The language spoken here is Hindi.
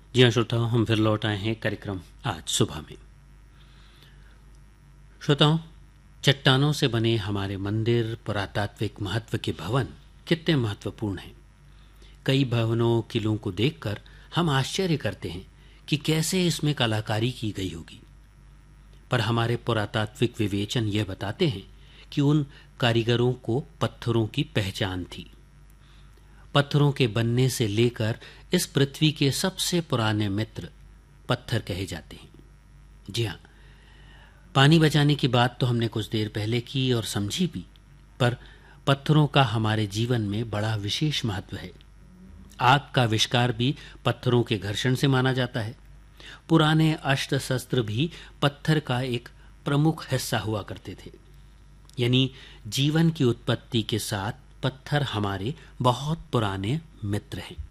जी हाँ श्रोताओं, हम फिर लौट आए हैं कार्यक्रम आज सुबह में। श्रोताओं, चट्टानों से बने हमारे मंदिर, पुरातात्विक महत्व के भवन कितने महत्वपूर्ण हैं। कई भवनों, किलों को देखकर हम आश्चर्य करते हैं कि कैसे इसमें कलाकारी की गई होगी। पर हमारे पुरातात्विक विवेचन यह बताते हैं कि उन कारीगरों को पत्थरों की पहचान थी। पत्थरों के बनने से लेकर इस पृथ्वी के सबसे पुराने मित्र पत्थर कहे जाते हैं। जी हाँ, पानी बचाने की बात तो हमने कुछ देर पहले की और समझी भी, पर पत्थरों का हमारे जीवन में बड़ा विशेष महत्व है। आग का आविष्कार भी पत्थरों के घर्षण से माना जाता है। पुराने अस्त्र शस्त्र भी पत्थर का एक प्रमुख हिस्सा हुआ करते थे। यानी जीवन की उत्पत्ति के साथ पत्थर हमारे बहुत पुराने मित्र हैं।